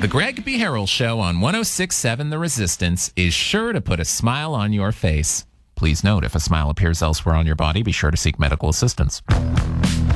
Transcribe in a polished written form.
The Greg B. Harrell Show on 106.7 The Resistance is sure to put a smile on your face. Please note, if a smile appears elsewhere on your body, be sure to seek medical assistance.